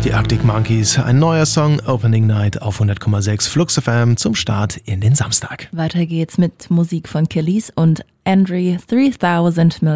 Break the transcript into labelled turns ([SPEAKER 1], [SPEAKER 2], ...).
[SPEAKER 1] Die Arctic Monkeys, ein neuer Song, Opening Night auf 100,6 Flux FM zum Start in den Samstag.
[SPEAKER 2] Weiter geht's mit Musik von Kelis und Andre 3000